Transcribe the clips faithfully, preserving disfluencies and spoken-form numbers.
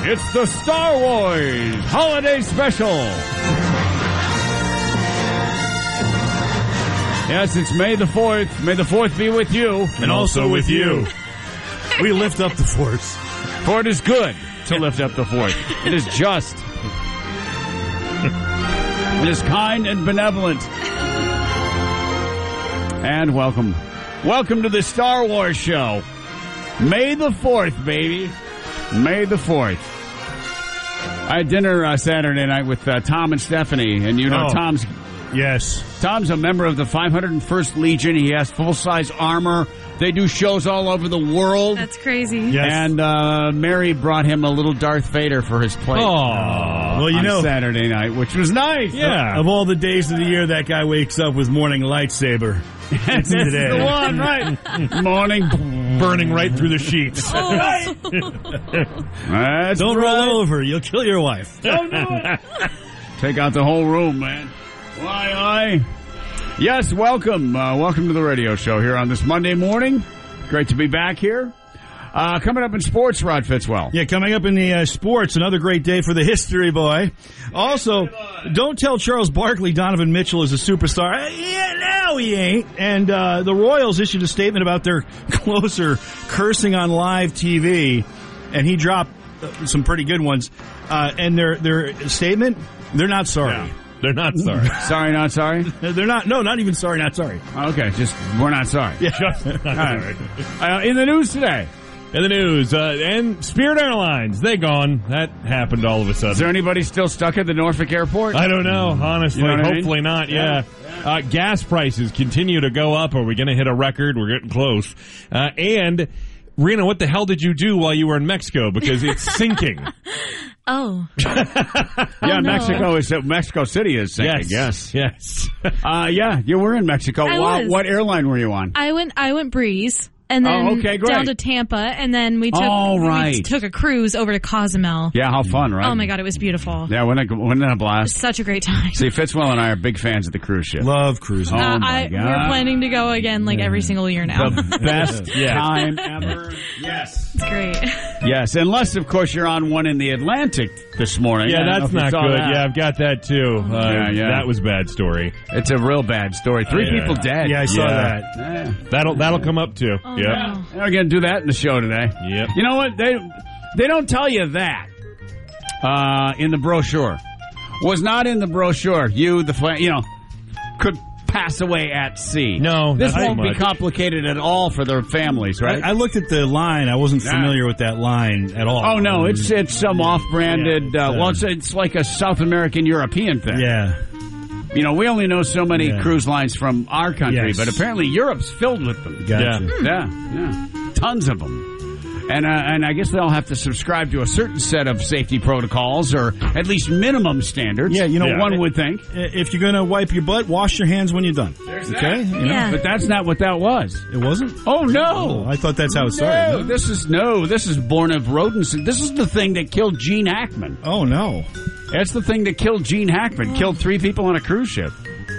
It's the Star Wars Holiday Special. Yes, it's May the fourth. May the fourth be with you. And also with you. We lift up the force. For it is good to lift up the fourth. It is just. It is kind and benevolent. And welcome. Welcome to the Star Wars show. May the fourth, baby. May the fourth. I had dinner uh, Saturday night with uh, Tom and Stephanie, and you know Oh. Tom's Yes. Tom's a member of the five hundred first Legion. He has full-size armor. They do shows all over the world. That's crazy. Yes. And uh, Mary brought him a little Darth Vader for his plate. Aww. Well, you on know, Saturday night, which was nice. yeah. Of all the days of the year, that guy wakes up with morning lightsaber. That's today. the one, right? Morning. Burning right through the sheets. Oh. That's Don't right. roll over. You'll kill your wife. Don't do it. Take out the whole room, man. Why, I? Yes, welcome. Uh, welcome to the radio show here on this Monday morning. Great to be back here. Uh, coming up in sports, Rod Fitzwell. Yeah, coming up in the uh, sports, another great day for the history boy. Also, don't tell Charles Barkley Donovan Mitchell is a superstar. Uh, Yeah, now he ain't. And uh, the Royals issued a statement about their closer cursing on live T V, and he dropped uh, some pretty good ones. Uh, and their their statement, they're not sorry. Yeah. They're not sorry. Sorry, not sorry? They're not. No, not even sorry. Not sorry. Okay, just, we're not sorry. Yeah. Just not All sorry. right. Uh, in the news today, In the news, uh, and Spirit Airlines, they gone. That happened all of a sudden. is there anybody still stuck at the Norfolk airport? I don't know, honestly. You know what I mean? Hopefully not, yeah. Yeah. Uh, gas prices continue to go up. Are we going to hit a record? We're getting close. Uh, and, Rena, what the hell did you do while you were in Mexico? Because it's sinking. Oh. yeah, no. Mexico is, uh, Mexico City is sinking, yes. Yes. Uh, yeah, you were in Mexico. I Wow, was. what airline were you on? I went I went Breeze and then Oh, okay, great. down to Tampa and then we took All we right. took a cruise over to Cozumel. Yeah, how fun, right? Oh my god, it was beautiful. Yeah, wasn't it, wasn't it a blast? Such a great time. See, Fitzwell and I are big fans of the cruise ship. Love cruising. Oh, Uh, my I, God. We're planning to go again like every single year now. The best Yeah. time ever. Yes. It's great. Yes, unless, of course, you're on one in the Atlantic this morning. I Yeah, don't know that's if you not saw good. that. Yeah, I've got that too. Uh, Yeah, yeah. That was a bad story. It's a real bad story. Three Yeah. people dead. Yeah, I saw Yeah. that. Yeah. That'll that'll come up too. Oh, Yep. no. We're going to do that in the show today. Yep. You know what? They they don't tell you that uh, in the brochure. Was not in the brochure. You, the fla- you know, could pass away at sea. No, this not so won't be much. complicated at all for their families, right? I, I looked at the line. I wasn't Yeah. familiar with that line at all. oh no, it's it's some off-branded. Yeah, uh, it's, uh, well, it's, it's like a South American European thing. Yeah. You know, we only know so many Yeah. cruise lines from our country, Yes. but apparently Europe's filled with them. Gotcha. Yeah. Yeah, yeah, tons of them. And uh, and I guess they all have to subscribe to a certain set of safety protocols, or at least minimum standards. Yeah, you know, Yeah. one would think. If you're going to wipe your butt, wash your hands when you're done. Okay? You know? Yeah. But that's not what that was. It wasn't? Oh no! Oh, I thought that's how it started. No, this is no. This is born of rodents. This is the thing that killed Gene Hackman. Oh, no. That's the thing that killed Gene Hackman. Killed three people on a cruise ship.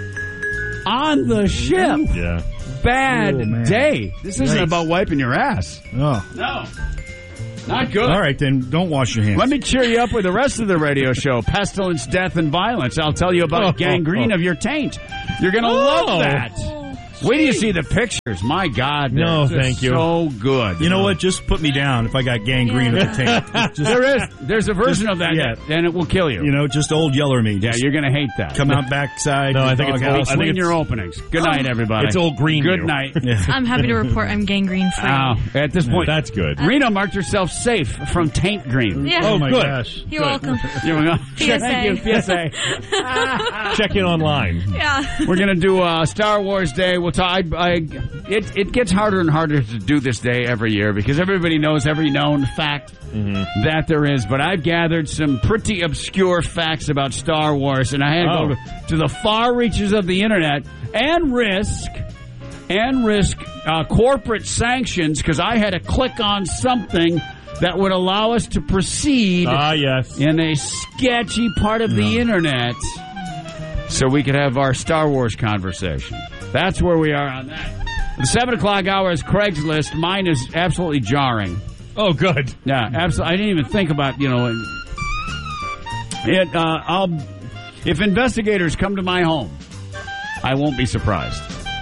On the ship. Yeah. Bad Oh, man. day. This isn't Yikes. about wiping your ass. Oh. No. Not good. All right, then don't wash your hands. Let me cheer you up with the rest of the radio show. Pestilence, death, and violence. I'll tell you about Oh, gangrene oh. of your taint. You're going to Oh. love that. Wait till you see the pictures. My God. they're No, just thank you. so good. You know what? Just put me down if I got gangrene Yeah. of the taint. Just, There is. There's a version Just- of that, yeah. and it will kill you. you know, just old yeller me. Yeah, Just you're going to hate that. come out backside. No, the I think it's doghouse. old- I think Clean it's- your openings. Good night, everybody. It's old green Good you. night. Yeah. I'm happy to report I'm gangrene free. Wow. At this point, That's good. Rena marked herself safe from taint green. Yeah. Oh, my Good. gosh. You're welcome. Here we go. P S A. Thank you, P S A. Check in online. Yeah. We're going to do uh, Star Wars Day. We'll talk. I, I, it, it gets harder and harder to do this day every year because everybody knows every known fact Mm-hmm. that there is. But I've gathered some pretty obscure facts about Star Wars, and I had to Oh. go to, to the far reaches of the internet and risk and risk uh, corporate sanctions because I had to click on something that would allow us to proceed Ah, yes. in a sketchy part of the internet so we could have our Star Wars conversation. That's where we are on that. The seven o'clock hour is Craigslist. Mine is absolutely jarring. Oh, good. Yeah, absolutely. I didn't even think about, you know, it. Uh, I'll if investigators come to my home, I won't be surprised.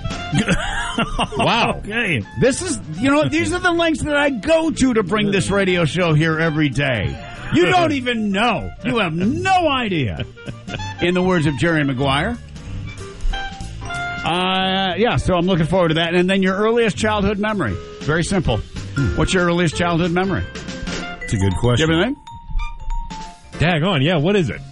Wow. Okay. This is, you know, these are the lengths that I go to to bring this radio show here every day. You don't even know. You have no idea. In the words of Jerry Maguire. Uh, yeah, so I'm looking forward to that. And then your earliest childhood memory. Very simple. What's your earliest childhood memory? It's a good question. Do you have anything? Daggone, yeah, what is it?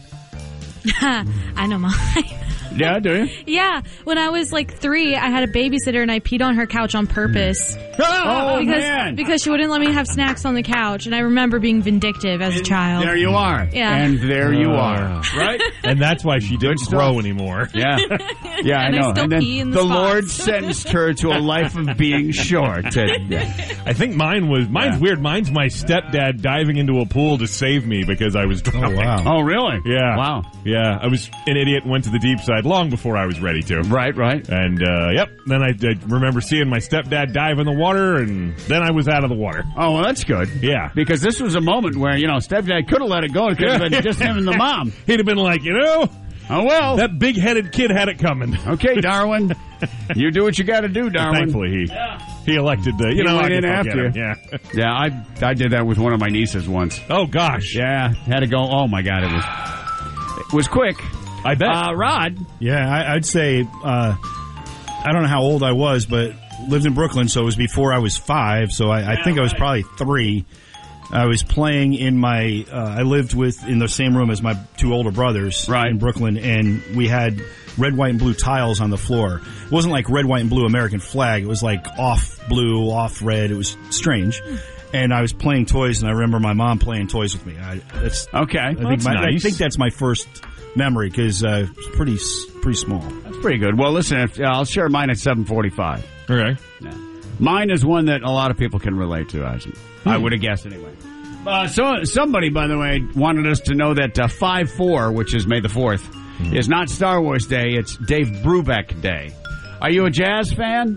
I know mine. Yeah, do you? Yeah, when I was like three, I had a babysitter and I peed on her couch on purpose. Oh, because, man. because she wouldn't let me have snacks on the couch, and I remember being vindictive as a child. There you are. Yeah. And there you Uh, are. Right? And that's why she didn't stuff. grow anymore. Yeah. Yeah, I And I know. still and then pee in the the spots. Lord sentenced her to a life of being short. And, yeah. I think mine was, mine's Yeah. weird. Mine's my stepdad diving into a pool to save me because I was drowning. wow. Oh, really? Yeah. Wow. Yeah, I was an idiot and went to the deep side long before I was ready to. Right, right. And, uh, yep, then I, I remember seeing my stepdad dive in the water, and then I was out of the water. Oh, well, that's good. Yeah. Because this was a moment where, you know, stepdad could have let it go. It could have been just him and the mom. He'd have been like, you know, Oh, well. that big-headed kid had it coming. Okay, Darwin. You do what you got to do, Darwin. Thankfully, he he elected the, you He know, went I in can after forget you. him. Yeah. Yeah, I I did that with one of my nieces once. Oh, gosh. Yeah, had to go. Oh, my God, it was it was quick. I bet. Uh, Rod. Yeah, I, I'd say, uh, I don't know how old I was, but lived in Brooklyn, so it was before I was five, so I, I think I was probably three. I was playing in my, uh, I lived with, in the same room as my two older brothers Right. in Brooklyn, and we had red, white, and blue tiles on the floor. It wasn't like red, white, and blue American flag. It was like off blue, off red. It was strange. And I was playing toys, and I remember my mom playing toys with me. I, that's, Okay. I, think that's my, I nice. think that's my first memory, because uh, it's pretty, s- pretty small. That's pretty good. Well, listen, if, uh, I'll share mine at seven forty-five. Okay. Mine is one that a lot of people can relate to, I, I would have guessed anyway. Uh, so somebody, by the way, wanted us to know that uh, five four, which is May the fourth, is not Star Wars Day, it's Dave Brubeck Day. Are you a jazz fan?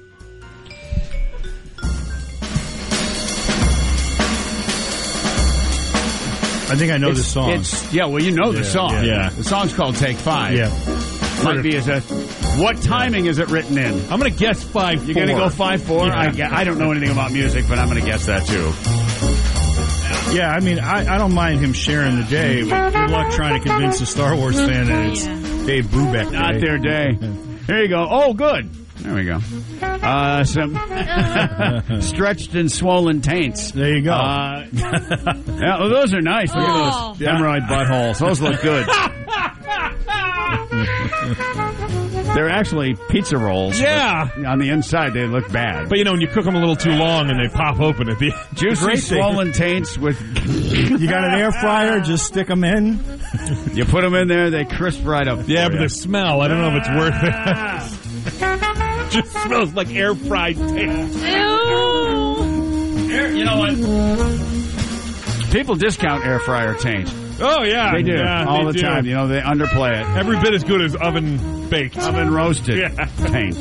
I think I know this song. It's, yeah, well, you know the Yeah, song. yeah. Yeah. The song's called Take Five. Yeah. Might be as a... What timing is it written in? I'm going to guess five You're going to go five four? Yeah. I, gue- I don't know anything about music, but I'm going to guess that, too. Yeah, I mean, I, I don't mind him sharing the day. But good luck trying to convince a Star Wars fan that it's Yeah. Dave Brubeck Day. Not their day. Here you go. Oh, good. There we go. Uh, some stretched and swollen taints. There you go. Uh, yeah, well, those are nice. Look Oh. at those hemorrhoid buttholes. Those look good. They're actually pizza rolls. Yeah. but on the inside, they look bad. But, you know, when you cook them a little too long and they pop open at the end. Juicy, great thing- swollen taints with... You got an air fryer? Just stick them in. You put them in there, they crisp right up. Yeah, for but you. the smell, I don't know if it's worth it. Just smells like air fried taste. Ew. Air- you know what? People discount air fryer taint. Oh, yeah. They do. Yeah, all they the do. time. You know, they underplay it. Every bit as good as oven baked. Oven roasted Yeah. taint.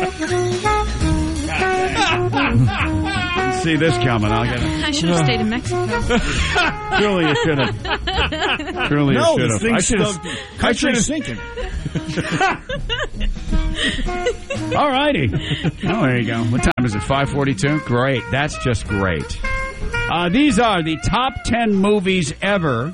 See this coming. I'll get it. I should have stayed in Mexico. Truly, you should have. Truly, No, you should this have. I thing's should still, have. I should country's have. sinking. All righty. Oh, there you go. What time is it? five forty-two? Great. That's just great. Uh, these are the top ten movies ever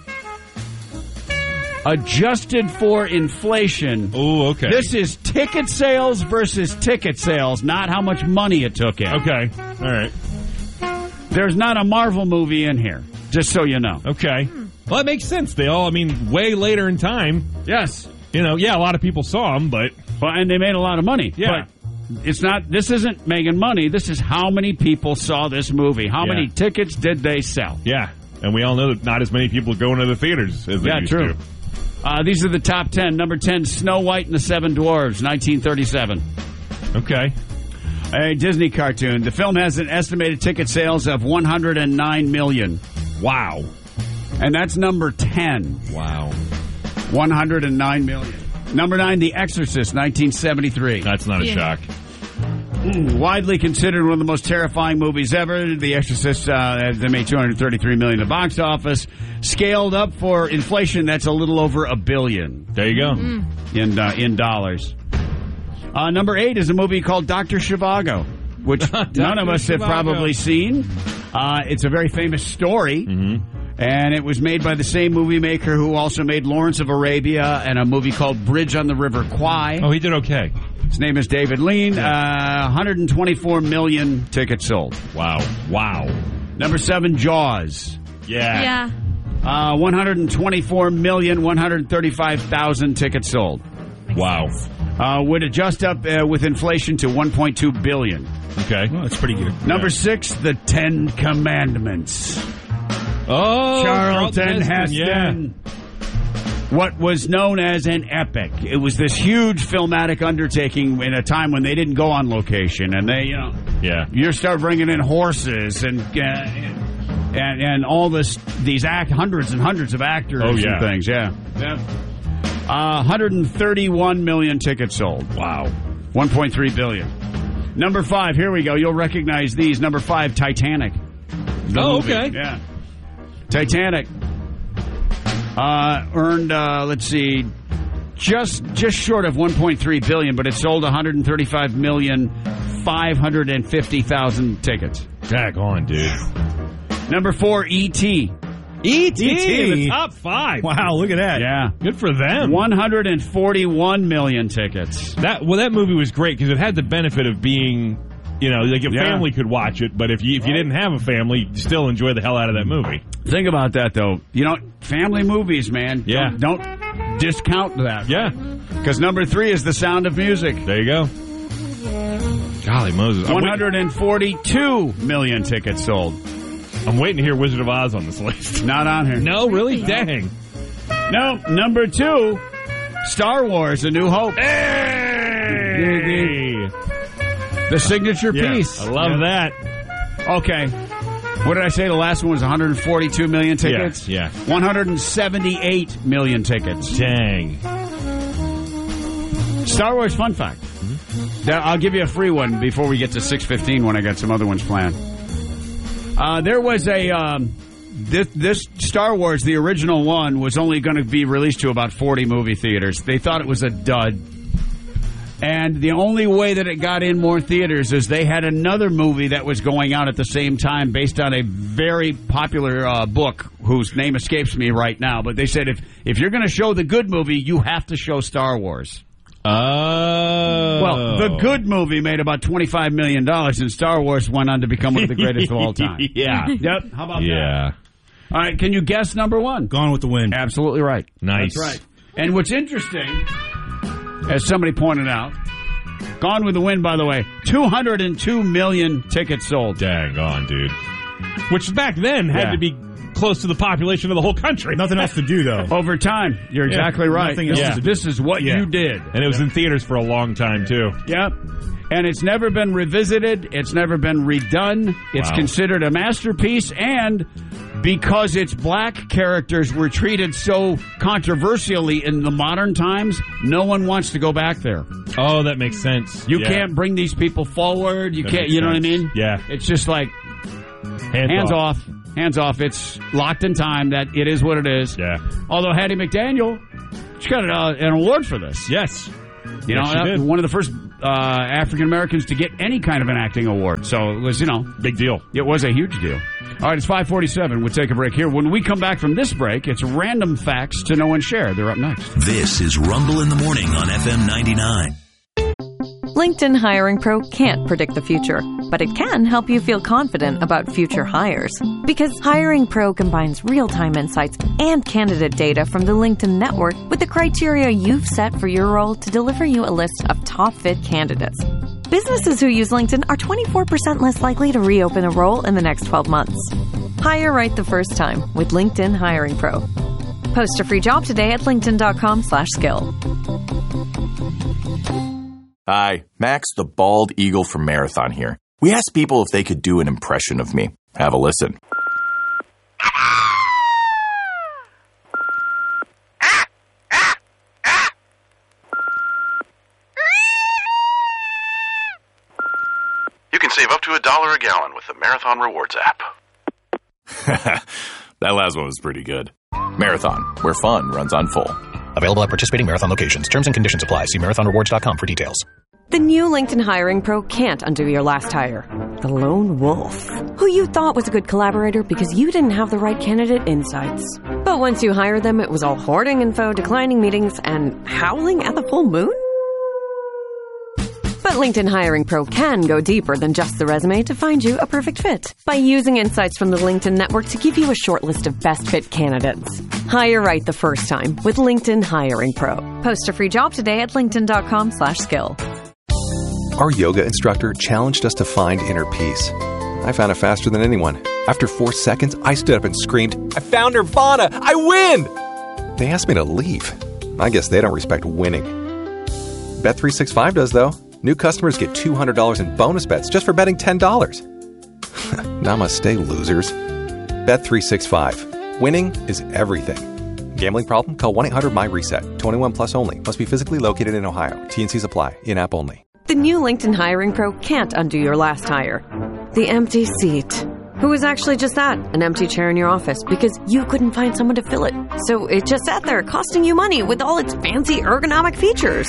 adjusted for inflation. Oh, okay. This is ticket sales versus ticket sales, not how much money it took in. Okay. All right. There's not a Marvel movie in here, just so you know. Okay. Well, that makes sense. They all, I mean, way later in time, Yes. you know, yeah, a lot of people saw them, but Well, and they made a lot of money. Yeah. But it's not, this isn't making money. This is how many people saw this movie. How Yeah. many tickets did they sell? yeah. And we all know that not as many people go into the theaters as they Yeah, used true. to. Uh, these are the top ten. Number ten, Snow White and the Seven Dwarves, nineteen thirty-seven. Okay. A Disney cartoon. The film has an estimated ticket sales of one hundred nine million. Wow. And that's number ten. Wow. one hundred nine million. Number nine, The Exorcist, nineteen seventy-three. That's not a Yeah. shock. Widely considered one of the most terrifying movies ever. The Exorcist, uh, they made two hundred thirty-three million dollars at the box office. Scaled up for inflation, that's a little over a billion. There you go. Mm. In uh, in dollars. Uh, number eight is a movie called Doctor Zhivago, which none of us have Zhivago. probably seen. Uh, it's a very famous story. Mm-hmm. And it was made by the same movie maker who also made Lawrence of Arabia and a movie called Bridge on the River Kwai. Oh, he did okay. His name is David Lean. Uh, one hundred twenty-four million tickets sold. Wow. Wow. Number seven, Jaws. Yeah. Yeah. Uh, one hundred twenty-four million, one hundred thirty-five thousand tickets sold. Wow. Uh, would adjust up uh, with inflation to one point two billion. Okay. Well, that's pretty good. Number six, The Ten Commandments. Oh, Charlton Heston. Yeah. What was known as an epic. It was this huge filmatic undertaking in a time when they didn't go on location, and they, you know, Yeah. you start bringing in horses and uh, and and all this these act hundreds and hundreds of actors Oh, yeah. and things. Yeah, yeah. Uh, one hundred thirty-one million tickets sold. Wow. one point three billion. Number five. Here we go. You'll recognize these. Number five, Titanic. The Oh, movie. okay. Yeah. Titanic uh, earned, uh, let's see, just just short of one point three billion, but it sold one hundred thirty-five million, five hundred fifty thousand tickets. Dag on, dude. Number four, E T E T E T. in the top five. Wow, look at that. Yeah. Good for them. one hundred forty-one million tickets. That well, that movie was great because it had the benefit of being, you know, like a Yeah. family could watch it, but if you if you didn't have a family, you still enjoy the hell out of that movie. Think about that, though. You know, family movies, man. Yeah. Don't, don't discount that. Yeah, Because number three is The Sound of Music. there you go. Golly Moses, I'm, one wait- hundred forty-two million tickets sold. I'm waiting to hear Wizard of Oz on this list. Not on here. No, really? Dang. No, number two, Star Wars: A New Hope. Hey, The signature Yeah, piece. I love that. Okay. What did I say? The last one was one hundred forty-two million tickets? Yeah, one hundred seventy-eight million tickets. Dang. Star Wars fun fact. That- I'll give you a free one before we get to six fifteen when I got some other ones planned. Uh, there was a... Um, this, this Star Wars, the original one, was only going to be released to about forty movie theaters. They thought it was a dud. And the only way that it got in more theaters is they had another movie that was going out at the same time based on a very popular uh, book whose name escapes me right now. But they said if, if you're going to show the good movie, you have to show Star Wars. Oh. Well, the good movie made about twenty-five million dollars, and Star Wars went on to become one of the greatest of all time. Yeah. Yep. How about that? Yeah. All right. Can you guess number one? Gone with the Wind. Absolutely right. Nice. That's right. And what's interesting, as somebody pointed out, Gone with the Wind, by the way, two hundred two million tickets sold. Dang on, dude. Which back then had Yeah. to be close to the population of the whole country. Nothing else to do, though. Over time. You're Yeah, exactly right. nothing else This, to is, do. this is what Yeah. you did. And it was in theaters for a long time, too. Yep. And it's never been revisited. It's never been redone. It's Wow. considered a masterpiece. And because its black characters were treated so controversially in the modern times, no one wants to go back there. Oh, that makes sense. You Yeah. can't bring these people forward. You That can't, makes you know sense. what I mean? Yeah. It's just like Hands, hands off. Hands off. It's locked in time that it is what it is. Yeah. Although Hattie McDaniel, she got uh, an award for this. Yes. You Yes, know, she uh, did. one of the first uh, African Americans to get any kind of an acting award. So it was, you know, Big deal. it was a huge deal. All right, it's five forty-seven. We'll take a break here. When we come back from this break, it's random facts to know and share. They're up next. This is Rumble in the Morning on F M ninety-nine. LinkedIn Hiring Pro can't predict the future, but it can help you feel confident about future hires. Because Hiring Pro combines real-time insights and candidate data from the LinkedIn network with the criteria you've set for your role to deliver you a list of top-fit candidates. Businesses who use LinkedIn are twenty-four percent less likely to reopen a role in the next twelve months. Hire right the first time with LinkedIn Hiring Pro. Post a free job today at linkedin.com slash skill. Hi, Max the Bald Eagle from Marathon here. We asked people if they could do an impression of me. Have a listen. can save up to a dollar a gallon with the Marathon Rewards app. That last one was pretty good. Marathon, where fun runs on full. Available at participating Marathon locations. Terms and conditions apply. See marathon rewards dot com for details. The new LinkedIn Hiring Pro can't undo your last hire. The lone wolf, who you thought was a good collaborator because you didn't have the right candidate insights. But once you hired them, it was all hoarding info, declining meetings, and howling at the full moon? But LinkedIn Hiring Pro can go deeper than just the resume to find you a perfect fit by using insights from the LinkedIn network to give you a short list of best fit candidates. Hire right the first time with LinkedIn Hiring Pro. Post a free job today at linkedin.com slash skill. Our yoga instructor challenged us to find inner peace. I found it faster than anyone. After four seconds, I stood up and screamed, "I found Nirvana! I win!" They asked me to leave. I guess they don't respect winning. Bet three sixty-five does, though. New customers get two hundred dollars in bonus bets just for betting ten dollars. Namaste, losers. Bet three sixty-five. Winning is everything. Gambling problem? Call one eight hundred my reset. twenty-one plus only. Must be physically located in Ohio. T and Cs apply. In-app only. The new LinkedIn Hiring Pro can't undo your last hire. The empty seat. Who was actually just that? An empty chair in your office because you couldn't find someone to fill it. So it just sat there costing you money with all its fancy ergonomic features.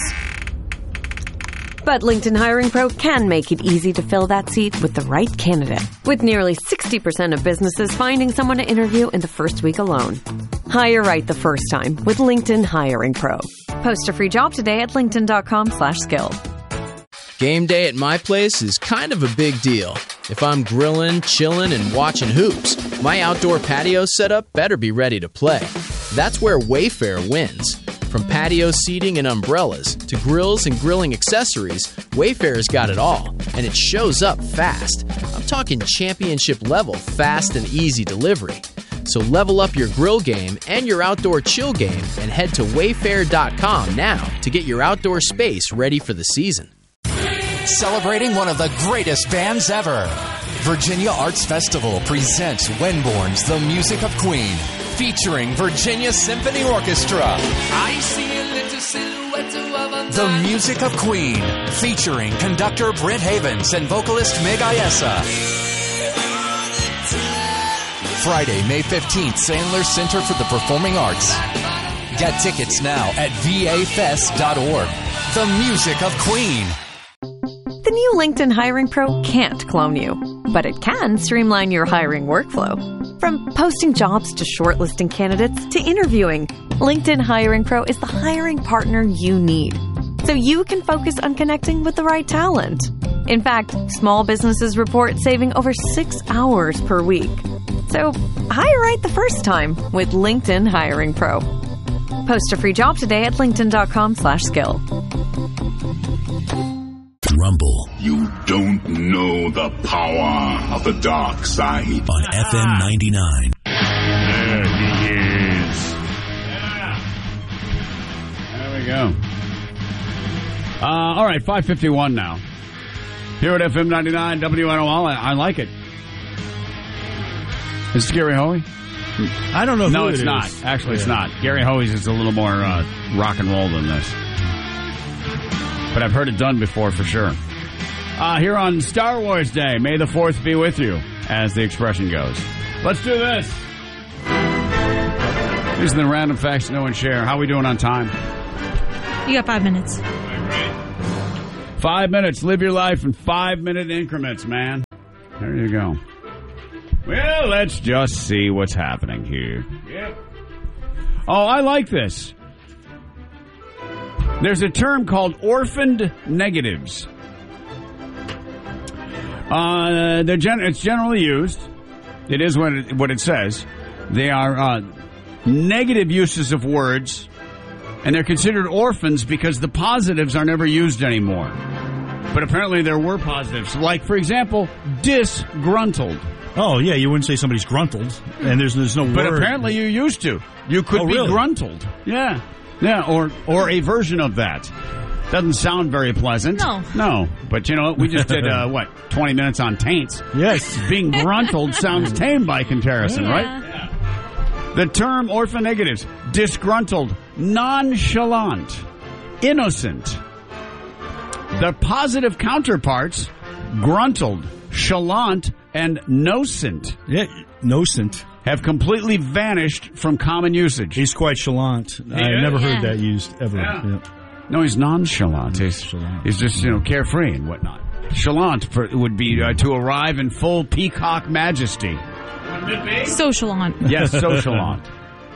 But LinkedIn Hiring Pro can make it easy to fill that seat with the right candidate, with nearly sixty percent of businesses finding someone to interview in the first week alone. Hire right the first time with LinkedIn Hiring Pro. Post a free job today at linkedin.com slash skill. Game day at my place is kind of a big deal. If I'm grilling, chilling, and watching hoops, my outdoor patio setup better be ready to play. That's where Wayfair wins. From patio seating and umbrellas to grills and grilling accessories, Wayfair's got it all, and it shows up fast. I'm talking championship level fast and easy delivery. So level up your grill game and your outdoor chill game and head to wayfair dot com now to get your outdoor space ready for the season. Celebrating one of the greatest bands ever. Virginia Arts Festival presents Wenborn's The Music of Queen, featuring Virginia Symphony Orchestra. I see a little silhouette of The Music of Queen, featuring conductor Britt Havens and vocalist Meg Ayesa. Friday, May fifteenth, Sandler Center for the Performing Arts. Get tickets now at v a fest dot org. The Music of Queen. The new LinkedIn Hiring Pro can't clone you, but it can streamline your hiring workflow. From posting jobs to shortlisting candidates to interviewing, LinkedIn Hiring Pro is the hiring partner you need, so you can focus on connecting with the right talent. In fact, small businesses report saving over six hours per week. So hire right the first time with LinkedIn Hiring Pro. Post a free job today at linkedin.com slash skill. Rumble. You don't know the power of the dark side. On F M ninety-nine. There he is. Yeah. There we go. Uh, all right, five fifty-one now. Here at F M ninety-nine W N O L. I, I like it. Is it Gary Hoey? I don't know who No, it it's is. not. Actually, it's Yeah. not. Gary Hoey's is a little more uh, rock and roll than this. But I've heard it done before for sure. Uh, here on Star Wars Day, may the fourth be with you, as the expression goes. Let's do this. These are the random facts to know and share. How are we doing on time? You got five minutes. Five minutes. Live your life in five-minute increments, man. There you go. Well, let's just see what's happening here. Yep. Oh, I like this. There's a term called orphaned negatives. Uh, they're gen- it's generally used. It is what it, what it says. They are uh, negative uses of words, and they're considered orphans because the positives are never used anymore. But apparently there were positives. Like, for example, disgruntled. Oh, yeah, you wouldn't say somebody's gruntled, and there's there's no But word. apparently you used to. You could Oh, be really? gruntled. Yeah. Yeah, or or a version of that. Doesn't sound very pleasant. No. No. But you know what? We just did, uh, what, twenty minutes on taints. Yes. Being gruntled sounds tame by comparison, Yeah. right? Yeah. The term orphan negatives, disgruntled, nonchalant, innocent. The positive counterparts, gruntled, chalant, and noscent. Yeah, noscent. Have completely vanished from common usage. He's quite chalant. I is? never Yeah. heard that used ever. Yeah. Yeah. No, he's nonchalant. He's, Chalant. he's just, you know, carefree and whatnot. Chalant for, would be uh, to arrive in full peacock majesty. Wouldn't it be? Socialant. Yes, so chalant.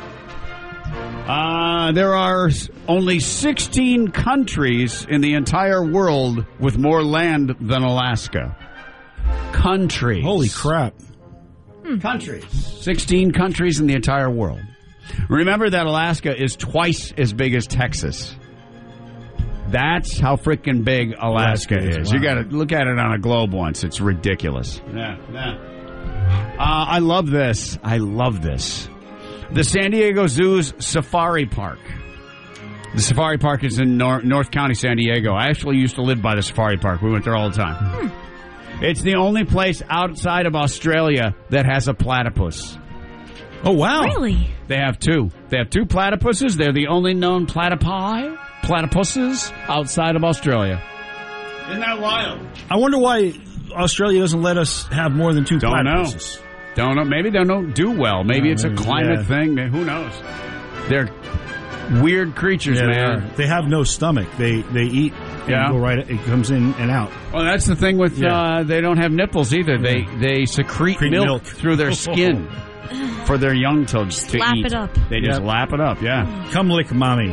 Uh, there are only sixteen countries in the entire world with more land than Alaska. Countries. Holy crap. Countries. sixteen countries in the entire world. Remember that Alaska is twice as big as Texas. That's how freaking big Alaska, Alaska is. is. You Wow. got to look at it on a globe once. It's ridiculous. Yeah, yeah. Uh, I love this. I love this. The San Diego Zoo's Safari Park. The Safari Park is in Nor- North County, San Diego. I actually used to live by the Safari Park. We went there all the time. Hmm. It's the only place outside of Australia that has a platypus. Oh, wow. Really? They have two. They have two platypuses. They're the only known platypi, platypuses outside of Australia. Isn't that wild? I wonder why Australia doesn't let us have more than two Don't platypuses. know. Don't know. Maybe they don't do well. Maybe No, it's a maybe, climate yeah. thing. Who knows? They're weird creatures, Yeah, they man. are. They have no stomach. They they eat. And Yeah. go right. It comes in and out. Well, that's the thing with Yeah. uh, they don't have nipples either. They they secrete Secrete milk, milk. through their skin for their young to, to lap eat. it up. They just Yep. lap it up. Yeah. Come lick mommy.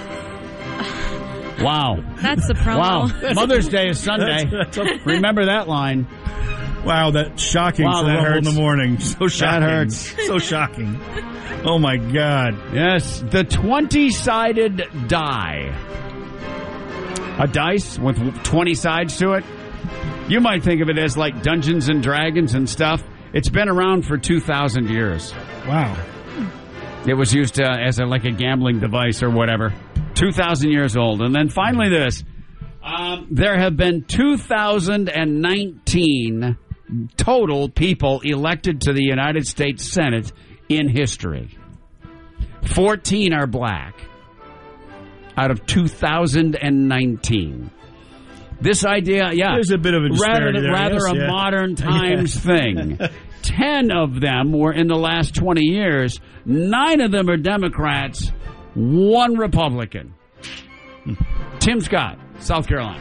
Wow. That's the promo. Wow. Mother's Day is Sunday. That's- that's a- Remember that line. Wow, that's shocking Wow, for that Rumble in hurts. the morning. So shocking. hurts. So shocking. Oh, my God. Yes, the twenty-sided die. A dice with twenty sides to it. You might think of it as like Dungeons and Dragons and stuff. It's been around for two thousand years. Wow. It was used uh, as a, like a gambling device or whatever. two thousand years old. And then finally this. Um, there have been two thousand nineteen total people elected to the United States Senate in history. fourteen are black out of two thousand nineteen. This idea, yeah. There's a bit of a rather, disparity there, rather yes, a yeah. modern times Yeah. thing. Ten of them were in the last twenty years. Nine of them are Democrats. One Republican. Tim Scott, South Carolina.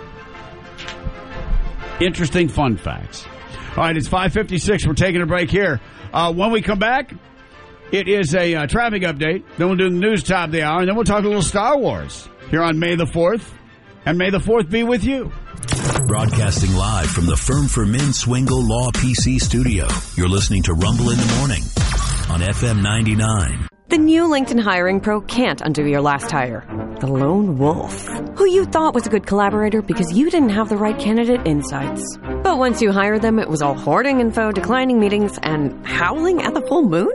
Interesting fun facts. All right, it's five fifty-six. We're taking a break here. Uh, when we come back, it is a uh, traffic update. Then we'll do the news top of the hour, and then we'll talk a little Star Wars here on May the fourth. And May the fourth be with you. Broadcasting live from the Firm for Men Swingle Law P C studio. You're listening to Rumble in the Morning on F M ninety-nine. The new LinkedIn Hiring Pro can't undo your last hire. The lone wolf, who you thought was a good collaborator because you didn't have the right candidate insights. But once you hired them, it was all hoarding info, declining meetings, and howling at the full moon?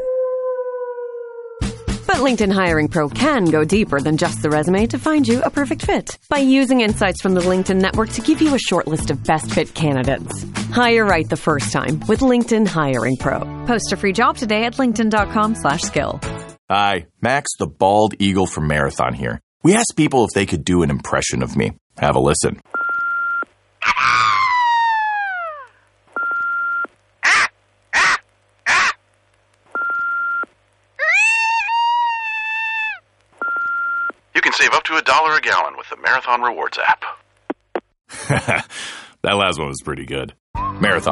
But LinkedIn Hiring Pro can go deeper than just the resume to find you a perfect fit. By using insights from the LinkedIn network to give you a short list of best fit candidates. Hire right the first time with LinkedIn Hiring Pro. Post a free job today at linkedin.com slash skill. Hi, Max the Bald Eagle from Marathon here. We asked people if they could do an impression of me. Have a listen. You can save up to a dollar a gallon with the Marathon Rewards app. That last one was pretty good. Marathon.